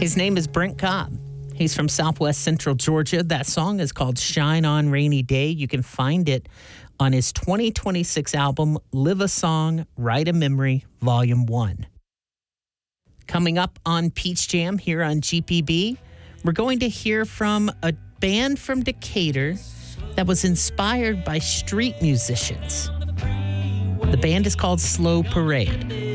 His name is Brent Cobb. He's from Southwest Central Georgia. That song is called Shine On Rainy Day. You can find it on his 2026 album, Live a Song, Write a Memory, Volume 1. Coming up on Peach Jam here on GPB, we're going to hear from a band from Decatur that was inspired by street musicians. The band is called Slow Parade.